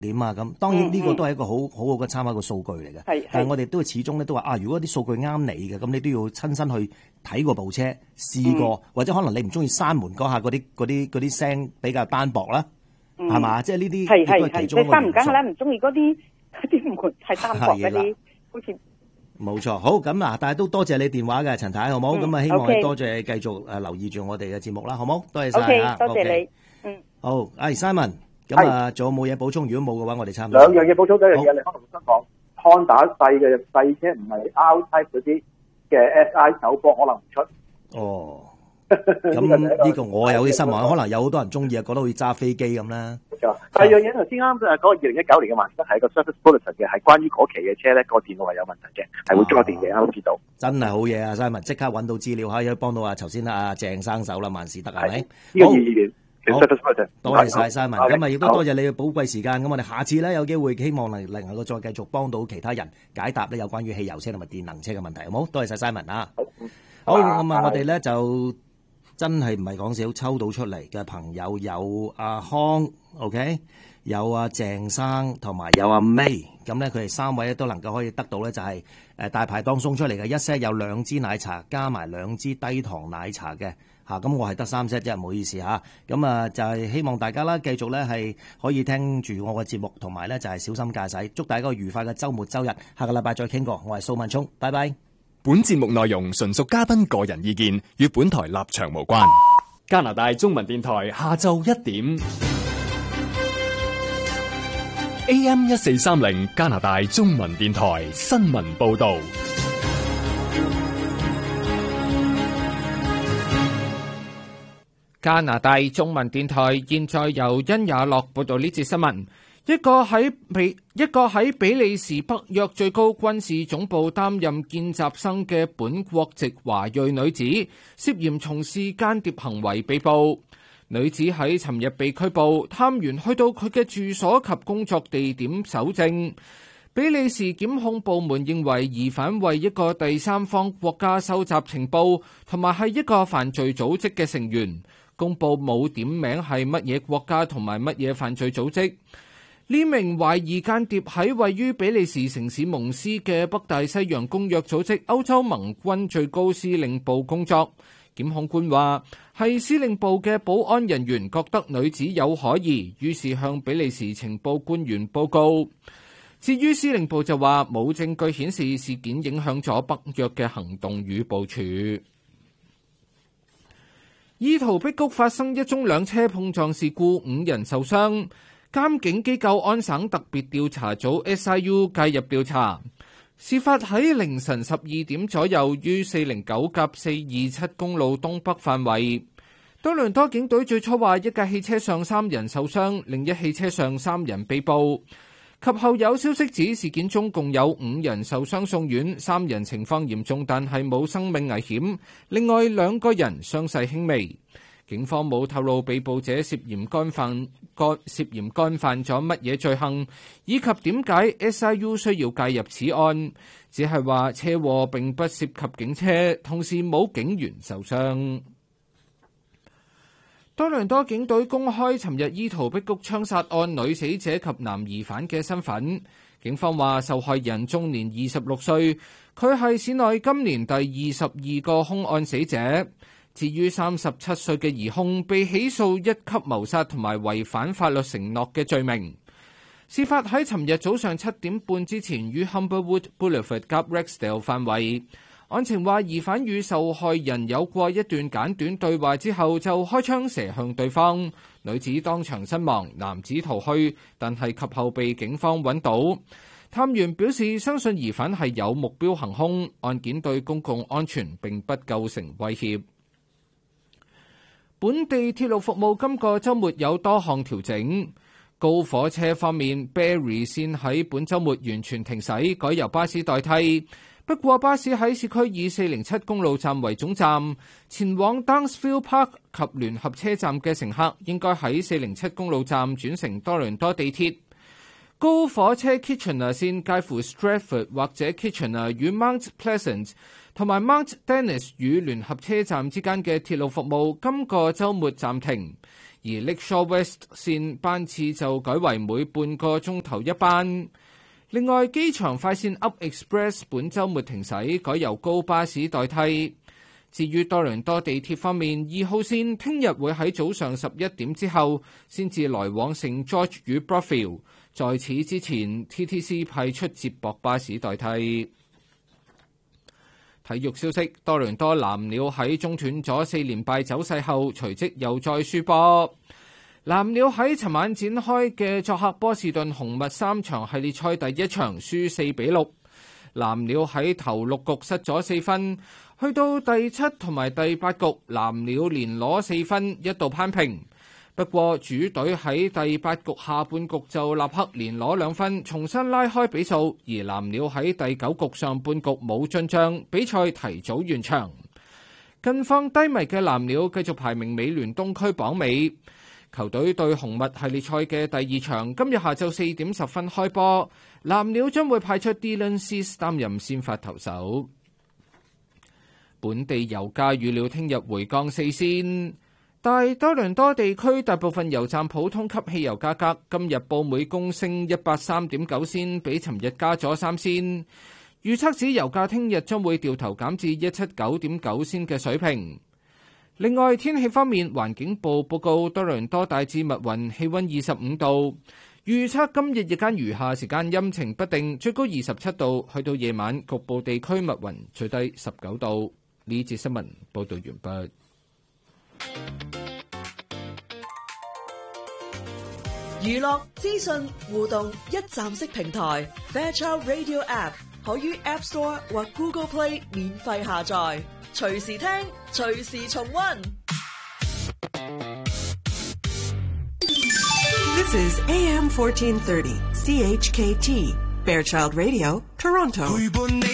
點啊咁。當然呢個都係一個好好嘅參考嘅數據嚟嘅。但係我哋都始終咧都話如果啲數據啱你嘅，咁你都要親身去睇過部車，試過，或者可能你唔中意閂門嗰下嗰啲聲比較單薄啦，係嘛？即係呢啲都係其中一個元素。 你閂唔緊咧，唔中意嗰啲門係單薄嗰啲，好似。 冇錯，好咁啊！但係都多謝你電話嘅陳太，好冇？咁啊，希望你多謝你繼續留意住我哋嘅節目啦，好冇？多謝晒啊！ 多謝你。 好，Simon， 咁啊，仲有冇嘢補充？如果冇嘅話，我哋差唔多。 兩樣嘢補充，第一樣嘢你可能想講，Honda細嘅細車唔係 R-Type 嗰啲嘅 SI 手波可能唔出。 哦。咁呢個我有啲失望，可能有好多人中意啊，覺得好似揸飛機咁啦。 冇錯。第二樣嘢頭先啱嗰個2019年嘅環境係一個 Service Bulletin 嘅，係關於嗰期嘅車咧個電腦係有問題嘅，係會裝電嘅，啱知道。真係好嘢啊 ，Simon！ 即刻揾到資料，可以幫到頭先阿鄭生手啦，萬事得係咪？ 呢個意見。好， 多謝晒 Simon。咁啊，亦都多謝你嘅寶貴時間。咁我哋下次咧有機會，希望能夠再繼續幫到其他人解答咧有關於汽油車同埋電能車嘅問題，好冇？多謝晒 Simon 啊！好，咁啊，我哋咧就。真係唔係講笑，抽到出嚟嘅朋友有阿康 ，OK， 有阿鄭生同埋有阿 May， 咁咧佢哋3位都能夠可以得到咧就係大排檔送出嚟嘅一 set 有2支奶茶加埋2支低糖奶茶嘅嚇，咁我係得3 set 啫，唔好意思嚇，咁啊就係希望大家啦繼續咧係可以聽住我嘅節目，同埋咧就係小心駕駛，祝大家個愉快嘅週末週日，下個禮拜再傾過，我係蘇文聰，拜拜。 本節目內容純屬嘉賓個人意見，與本台立場無關。加拿大中文電台下晝1點 AM 1430加拿大中文電台新聞報道。 加拿大中文電台現在由殷也樂報道呢節新聞。一個喺比利時北約最高軍事總部擔任見習生嘅本國籍華裔女子，涉嫌從事間諜行為被捕。女子喺尋日被拘捕，探員去到佢嘅住所及工作地點搜證。比利時檢控部門認為疑犯為一個第三方國家收集情報，同埋係一個犯罪組織嘅成員。公佈冇點名係乜嘢國家同埋乜嘢犯罪組織。呢名懷疑間諜喺位於比利時城市蒙斯嘅北大西洋公約組織歐洲盟軍最高司令部工作。檢控官話係司令部嘅保安人員覺得女子有可疑，於是向比利時情報官員報告。至於司令部就話冇證據顯示事件影響咗北約嘅行動與部署。怡陶碧谷發生一宗兩車碰撞事故，5人受傷。監警機構安省特別調查組 SIU 介入調查，事發喺凌晨12點左右，於409-427公路東北範圍。多倫多警隊最初話一架汽車上3人受傷，另一汽車上3人被捕。及後有消息指事件中共有5人受傷送院，3人情況嚴重，但係冇生命危險。另外2個人傷勢輕微。警方冇透露被捕者涉嫌干犯咗乜嘢罪行，以及點解 SIU 需要介入此案，只係話車禍並不涉及警車，同時冇警員受傷。多倫多警隊公開尋日怡陶碧谷槍殺案女死者及男疑犯嘅身份。警方話受害人終年26歲，佢係市內今年第22個兇案死者。至於37歲嘅疑兇，被起訴1級謀殺同埋違反法律承諾嘅罪名。事發喺尋日早上7點半之前，於 Humberwood Boulevard 及 Rexdale 範圍。案情話疑犯與受害人有過一段簡短對話之後，就開槍射向對方。女子當場身亡，男子逃去，但係及後被警方揾到。探員表示相信疑犯係有目標行兇，案件對公共安全並不構成威脅。本地鐵路服務今個週末有多項調整。高火車方面 ，Barrie 線喺本週末完全停駛，改由巴士代替。不過巴士喺市區以407公路站為總站，前往 Downsville Park 及聯合車站嘅乘客應該喺407公路站轉乘多倫多地鐵。高火車 Kitchener 線介乎 Stratford 或者 Kitchener 與 Mount Pleasant 同埋 Mount Dennis 與聯合車站之間嘅鐵路服務今個週末暫停， 而 Lakeshore West 線班次就改為每半個鐘頭一班。另外，機場快線 Up Express 本週末停駛，改由高巴士代替。至於多倫多地鐵方面，2號線聽日會喺早上11點之後先至來往聖 George 與 Brockville。在此之前 ，TTC 派出接駁巴士代替。體育消息：多倫多藍鳥喺中斷咗4連敗走勢後，隨即又再輸波。藍鳥喺尋晚展開嘅作客波士頓紅襪3場系列賽第一場輸4-6。藍鳥喺頭6局失咗4分，去到第7同埋第8局，藍鳥連攞4分，一度攀平。不過主隊喺第8局下半局就立刻連攞2分，重新拉開比數。而藍鳥喺第9局上半局冇進帳，比賽提早完場。近況低迷嘅藍鳥繼續排名美聯東區榜尾。球隊對紅襪系列賽嘅第2場，今日下晝4點10分開波。藍鳥將會派出 Dylan Cease 擔任先發投手。本地油價預料聽日回降4仙。大多倫多地區大部分油站普通級汽油價格今日報每公升183.9仙，比尋日加咗3仙。預測指油價聽日將會掉頭減至179.9仙嘅水平。另外，天氣方面，環境部報告多倫多大致密雲，氣溫25度。預測今日日間餘下時間陰晴不定，最高27度，去到夜晚局部地區密雲，最低19度。呢節新聞報道完畢。 娛樂資訊互動一站式平台 Fairchild Radio App 可於 App Store 或 Google Play 免費下載，隨時聽，隨時重溫。This is AM 1430 CHKT Fairchild Radio Toronto。